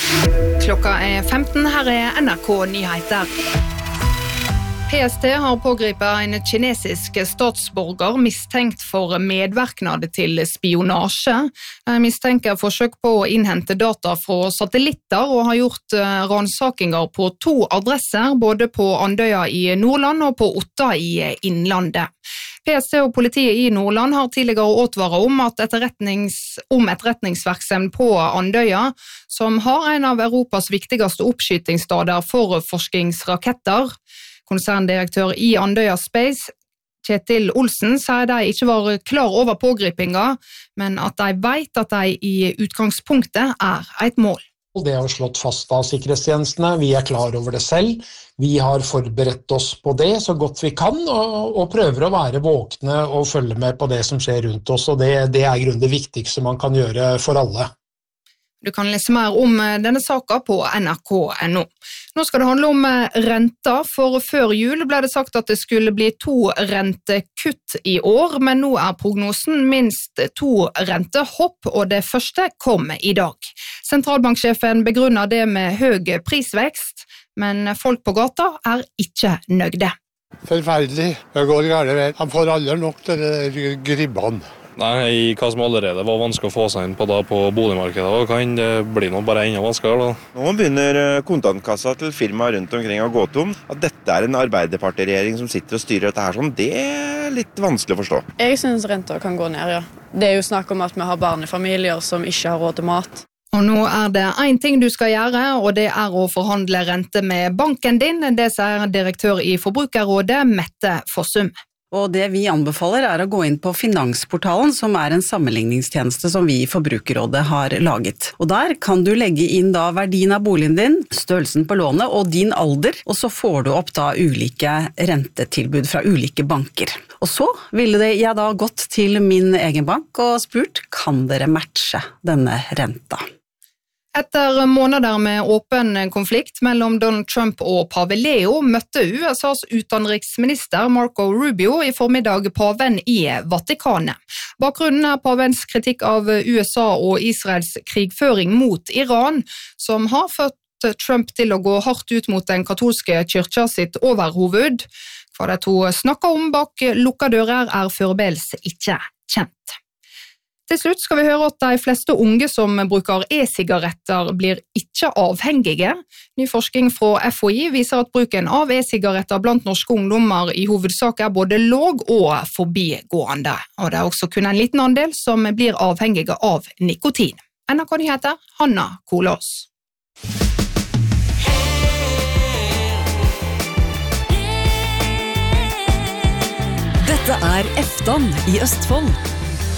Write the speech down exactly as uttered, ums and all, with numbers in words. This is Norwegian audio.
Klokka er femten, her er N R K Nyheter. P S T har pågripet en kinesisk statsborger mistenkt for medvirknad til spionasje. De mistenker forsøk på å innhente data fra satellitter og har gjort ransakinger på to adresser, både på Andøya i Nordland og på Otta i Innlandet. P S T og politiet i Nordland har tidligere advaret om at etterretnings, om etterretningsvirksomhet på Andøya, som har en av Europas viktigste oppskytingssteder for forskningsraketter. Konserndirektør i Andøya Space, Kjetil Olsen, sier de ikke var klar over pågripinga, men at de vet at de i utgangspunktet er et mål. Det har slått fast av sikkerhetstjenestene, vi er klar over det selv, vi har forberedt oss på det så godt vi kan, og, og prøver å være våkne og følge med på det som skjer rundt oss, og det, det er i grunnen det viktigste man kan gjøre for alle. Du kan lese mer om denne saken på N R K punktum N O. Nå skal det handle om renta, for før jul ble det sagt at det skulle bli to rentekutt i år, men nå er prognosen minst to rentehopp, og det første kom i dag. Sentralbanksjefen begrunner det med høy prisvekst, men folk på gata er ikke nøgde. Forferdelig, det går gærent vei. Han får aldri nok til de gribbene. Nei, hva som allerede var vanskelig å få seg inn på da på boligmarkedet, og kan det bli noe bare enda vanskeligere da. Nå begynner kontantkassa til firmaer rundt omkring å gå tom. At dette er en arbeiderpartiregjering som sitter og styrer dette her sånn, det er litt vanskelig å forstå. Jeg synes renta kan gå ned, ja. Det er jo snakk om at vi har barnefamilier som ikke har råd til mat. Og nå er det en ting du skal gjøre, og det er å forhandle rente med banken din. Det sier direktør i Forbrukerrådet, Mette Fossum. Og det vi anbefaler er å gå inn på Finansportalen, som er en sammenligningstjeneste som vi i Forbrukerrådet har laget. Og der kan du legge inn da verdien av boligen din, størrelsen på lånet og din alder, og så får du opp da ulike rentetilbud fra ulike banker. Og så ville det jeg da gått til min egen bank og spurt, kan dere matche denne renta? Etter måneder med åpen konflikt mellom Donald Trump og pave Leo møtte U S A's utenriksminister Marco Rubio i formiddag paven i Vatikanet. Bakgrunnen er pavens kritikk av U S A og Israels krigføring mot Iran, som har fått Trump til å gå hardt ut mot den katolske kyrkja sitt overhoved. Hva de to snakker om bak lukka dører er foreløpig ikke kjent. Til slutt skal vi høre at de fleste unge som bruker e-sigaretter blir ikke avhengige. Ny forskning fra F H I viser at bruken av e-sigaretter blant norske ungdommer i hovedsak er både låg og forbigående. Og det er også kun en liten andel som blir avhengige av nikotin. N R K Nyheter, Hanna Kolås. Dette er Efton i Østfold.